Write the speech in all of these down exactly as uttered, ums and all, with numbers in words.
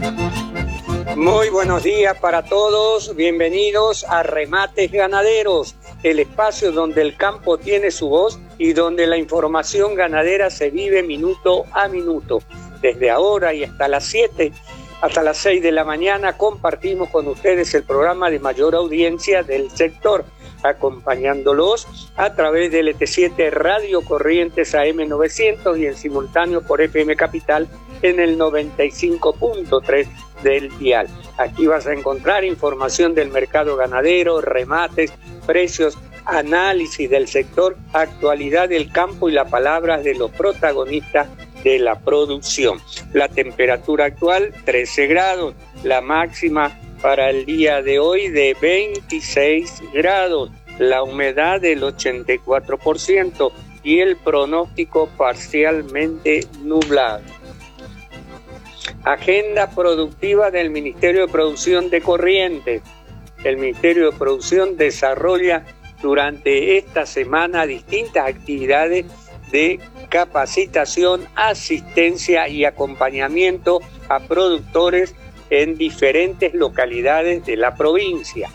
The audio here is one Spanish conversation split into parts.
Muy buenos días para todos, bienvenidos a Remates Ganaderos, el espacio donde el campo tiene su voz y donde la información ganadera se vive minuto a minuto. Desde ahora y hasta las siete, hasta las seis de la mañana compartimos con ustedes el programa de mayor audiencia del sector, acompañándolos a través del E T siete Radio Corrientes A M novecientos y en simultáneo por F M Capital en el noventa y cinco punto tres del dial. Aquí vas a encontrar información del mercado ganadero, remates, precios, análisis del sector, actualidad del campo y las palabras de los protagonistas de la producción. La temperatura actual trece grados, la máxima para el día de hoy de veintiséis grados, la humedad del ochenta y cuatro por ciento y el pronóstico parcialmente nublado. Agenda productiva del Ministerio de Producción de Corrientes. El Ministerio de Producción desarrolla durante esta semana distintas actividades de capacitación, asistencia y acompañamiento a productores en diferentes localidades de la provincia.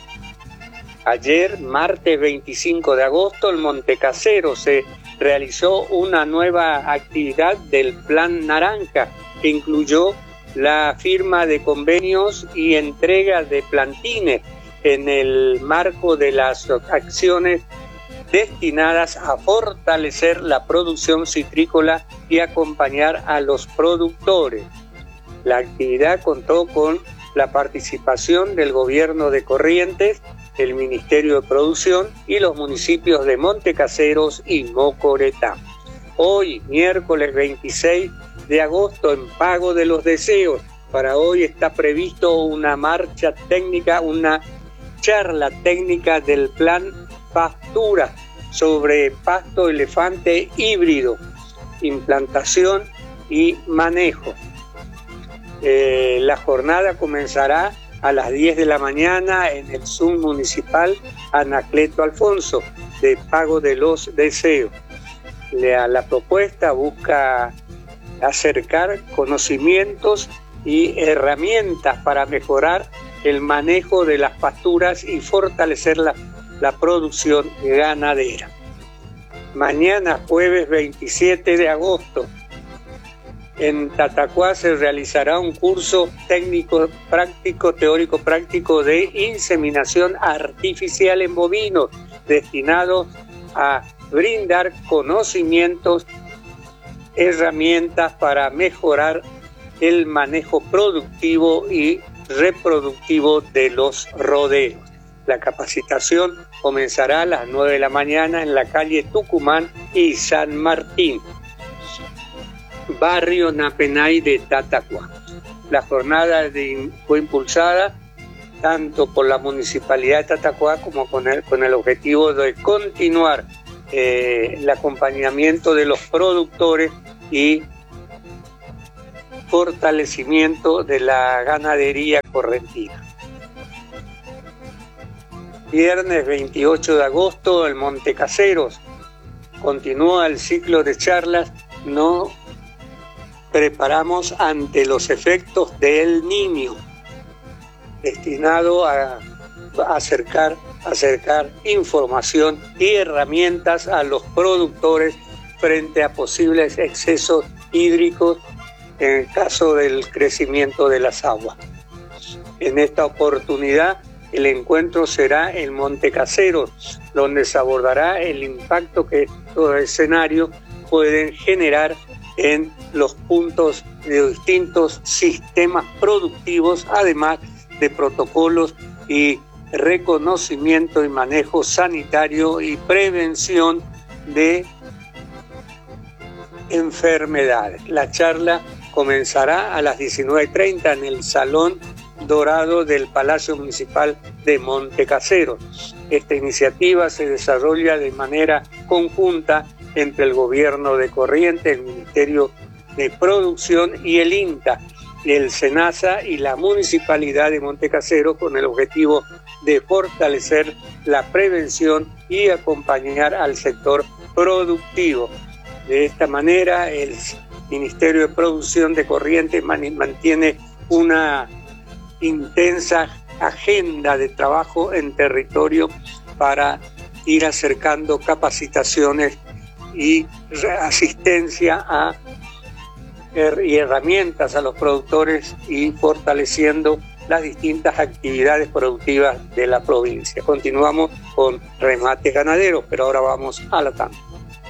Ayer, martes veinticinco de agosto, en Montecasero se realizó una nueva actividad del Plan Naranja que incluyó la firma de convenios y entrega de plantines en el marco de las acciones destinadas a fortalecer la producción citrícola y acompañar a los productores. La actividad contó con la participación del Gobierno de Corrientes, el Ministerio de Producción y los municipios de Montecaseros y Mocoretá. Hoy, miércoles veintiséis de agosto, en Pago de los Deseos, para hoy está previsto una marcha técnica, una charla técnica del Plan Pastura sobre pasto elefante híbrido, implantación y manejo. Eh, la jornada comenzará a las diez de la mañana en el Zoom municipal Anacleto Alfonso de Pago de los Deseos. La, la propuesta busca acercar conocimientos y herramientas para mejorar el manejo de las pasturas y fortalecer la, la producción ganadera. Mañana, jueves veintisiete de agosto, en Tatacoa se realizará un curso técnico práctico, teórico práctico de inseminación artificial en bovinos, destinado a brindar conocimientos, herramientas para mejorar el manejo productivo y reproductivo de los rodeos. La capacitación comenzará a las nueve de la mañana en la calle Tucumán y San Martín, barrio Napenay de Tatacoa. La jornada de, fue impulsada tanto por la Municipalidad de Tatacoa como con el, con el objetivo de continuar eh, el acompañamiento de los productores y fortalecimiento de la ganadería correntina. Viernes veintiocho de agosto, en Montecaseros, continúa el ciclo de charlas No preparamos ante los efectos del Niño, destinado a acercar, acercar información y herramientas a los productores frente a posibles excesos hídricos en el caso del crecimiento de las aguas. En esta oportunidad, el encuentro será en Montecaseros, donde se abordará el impacto que estos escenarios pueden generar en los puntos de distintos sistemas productivos, además de protocolos y reconocimiento y manejo sanitario y prevención de enfermedades. La charla comenzará a las diecinueve treinta en el Salón Dorado del Palacio Municipal de Montecaseros. Esta iniciativa se desarrolla de manera conjunta entre el Gobierno de Corrientes, el Ministerio de Producción y el INTA, el SENASA y la Municipalidad de Montecaseros, con el objetivo de fortalecer la prevención y acompañar al sector productivo. De esta manera, el Ministerio de Producción de Corrientes mantiene una intensa agenda de trabajo en territorio para ir acercando capacitaciones y asistencia a y herramientas a los productores y fortaleciendo las distintas actividades productivas de la provincia. Continuamos con remates ganaderos, pero ahora vamos a la tanda.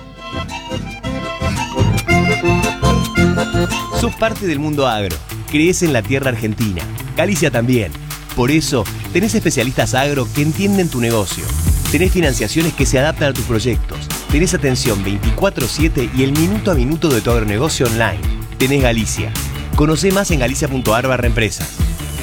Sos parte del mundo agro, crees en la tierra argentina, Galicia también. Por eso, tenés especialistas agro que entienden tu negocio. Tenés financiaciones que se adaptan a tus proyectos. Tenés atención veinticuatro siete y el minuto a minuto de tu agronegocio online. Tenés Galicia. Conocé más en galicia punto ar barra empresas.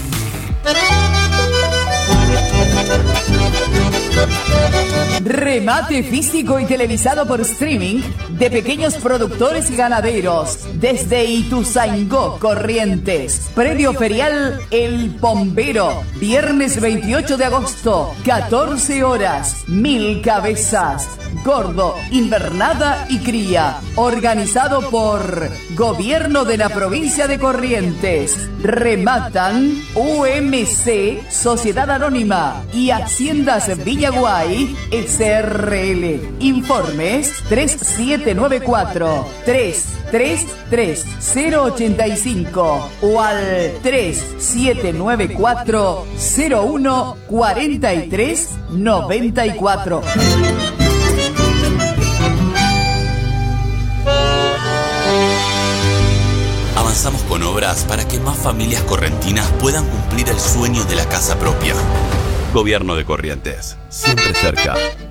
Remate físico y televisado por streaming de pequeños productores ganaderos desde Ituzaingó, Corrientes. Predio ferial El Pombero, viernes veintiocho de agosto, catorce horas, mil cabezas. Gordo, invernada y cría. Organizado por Gobierno de la Provincia de Corrientes. Rematan U M C, Sociedad Anónima y Haciendas Villaguay, S R L. Informes tres siete nueve cuatro, tres tres tres cero ocho cinco o al tres siete nueve cuatro, cero uno cuatro tres nueve cuatro. Avanzamos con obras para que más familias correntinas puedan cumplir el sueño de la casa propia. Gobierno de Corrientes, siempre cerca.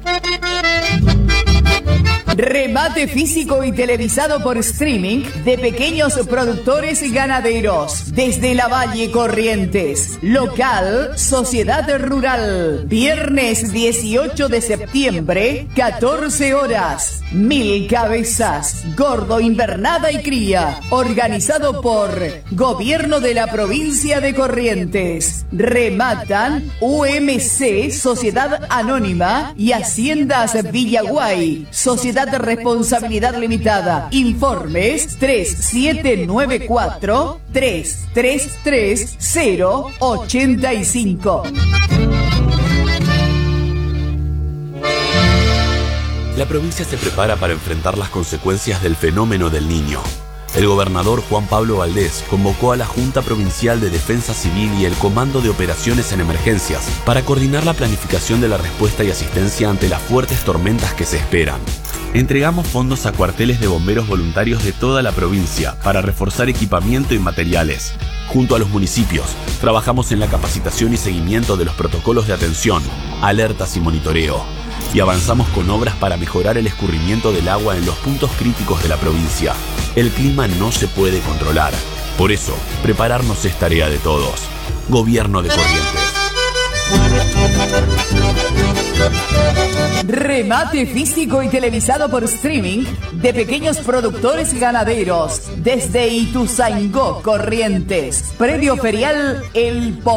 Remate físico y televisado por streaming de pequeños productores ganaderos desde la Valle Corrientes. Local, Sociedad Rural. Viernes dieciocho de septiembre, catorce horas. Mil cabezas. Gordo, invernada y cría. Organizado por Gobierno de la Provincia de Corrientes. Rematan U M C, Sociedad Anónima y Haciendas Villaguay, Sociedad de Responsabilidad Limitada. Informes tres siete nueve cuatro, tres tres tres cero ocho cinco. La provincia se prepara para enfrentar las consecuencias del fenómeno del Niño. El gobernador Juan Pablo Valdés convocó a la Junta Provincial de Defensa Civil y el Comando de Operaciones en Emergencias para coordinar la planificación de la respuesta y asistencia ante las fuertes tormentas que se esperan. Entregamos fondos a cuarteles de bomberos voluntarios de toda la provincia para reforzar equipamiento y materiales. Junto a los municipios, trabajamos en la capacitación y seguimiento de los protocolos de atención, alertas y monitoreo. Y avanzamos con obras para mejorar el escurrimiento del agua en los puntos críticos de la provincia. El clima no se puede controlar. Por eso, prepararnos es tarea de todos. Gobierno de Corrientes. Remate físico y televisado por streaming de pequeños productores ganaderos desde Ituzaingó, Corrientes. Predio ferial El Pombero.